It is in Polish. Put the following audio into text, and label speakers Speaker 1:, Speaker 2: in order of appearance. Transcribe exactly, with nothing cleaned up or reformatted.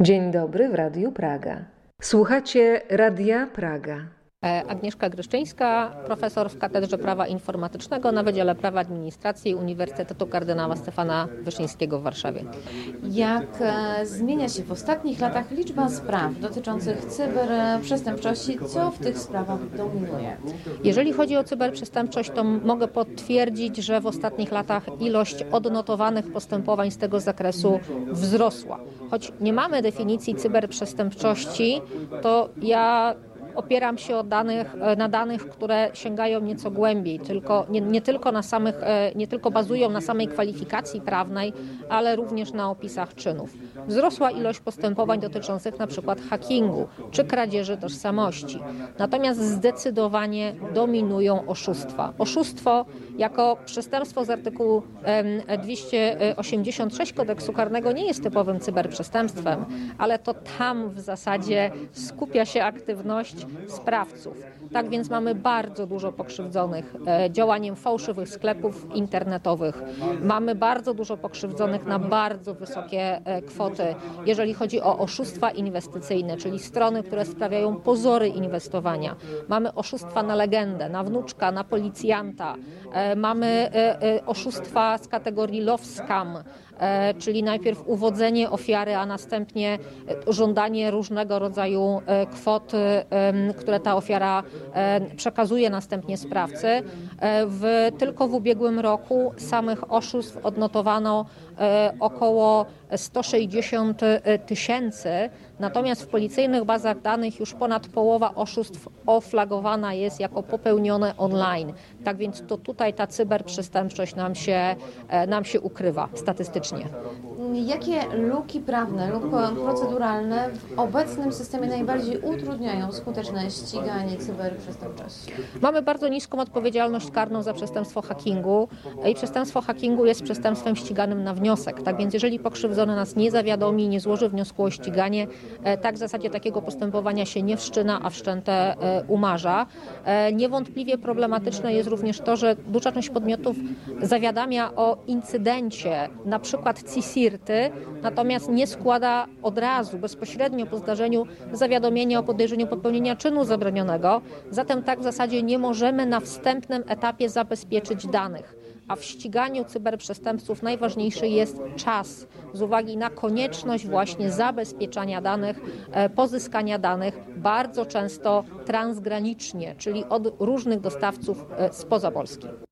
Speaker 1: Dzień dobry w Radiu Praga. Słuchacie Radia Praga.
Speaker 2: Agnieszka Gryszczyńska, profesor w Katedrze Prawa Informatycznego na Wydziale Prawa Administracji Uniwersytetu Kardynała Stefana Wyszyńskiego w Warszawie.
Speaker 3: Jak zmienia się w ostatnich latach liczba spraw dotyczących cyberprzestępczości? Co w tych sprawach dominuje?
Speaker 2: Jeżeli chodzi o cyberprzestępczość, to mogę potwierdzić, że w ostatnich latach ilość odnotowanych postępowań z tego zakresu wzrosła. Choć nie mamy definicji cyberprzestępczości, to ja opieram się o danych, na danych, które sięgają nieco głębiej, tylko, nie, nie, tylko na samych, nie tylko bazują na samej kwalifikacji prawnej, ale również na opisach czynów. Wzrosła ilość postępowań dotyczących na przykład hackingu czy kradzieży tożsamości. Natomiast zdecydowanie dominują oszustwa. Oszustwo jako przestępstwo z artykułu dwieście osiemdziesiąt sześć Kodeksu Karnego nie jest typowym cyberprzestępstwem, ale to tam w zasadzie skupia się aktywność sprawców. Tak więc mamy bardzo dużo pokrzywdzonych działaniem fałszywych sklepów internetowych. Mamy bardzo dużo pokrzywdzonych na bardzo wysokie kwoty, jeżeli chodzi o oszustwa inwestycyjne, czyli strony, które sprawiają pozory inwestowania. Mamy oszustwa na legendę, na wnuczka, na policjanta. Mamy oszustwa z kategorii love scam, czyli najpierw uwodzenie ofiary, a następnie żądanie różnego rodzaju kwot, które ta ofiara przekazuje następnie sprawcy. W, tylko w ubiegłym roku samych oszustw odnotowano około sto sześćdziesiąt tysięcy, natomiast w policyjnych bazach danych już ponad połowa oszustw oflagowana jest jako popełnione online. Tak więc to tutaj ta cyberprzestępczość nam się, nam się ukrywa statystycznie.
Speaker 3: Jakie luki prawne lub proceduralne w obecnym systemie najbardziej utrudniają skuteczne ściganie cyberprzestępczości?
Speaker 2: Mamy bardzo niską odpowiedzialność karną za przestępstwo hackingu i przestępstwo hackingu jest przestępstwem ściganym na wniosek. Tak więc jeżeli pokrzywdzony nas nie zawiadomi, nie złoży wniosku o ściganie, tak w zasadzie takiego postępowania się nie wszczyna, a wszczęte umarza. Niewątpliwie problematyczne jest również to, że duża część podmiotów zawiadamia o incydencie, na przykład C S I R T, natomiast nie składa od razu, bezpośrednio po zdarzeniu zawiadomienia o podejrzeniu popełnienia czynu zabronionego. Zatem tak w zasadzie nie możemy na wstępnym etapie zabezpieczyć danych. A w ściganiu cyberprzestępców najważniejszy jest czas z uwagi na konieczność właśnie zabezpieczania danych, pozyskania danych bardzo często transgranicznie, czyli od różnych dostawców spoza Polski.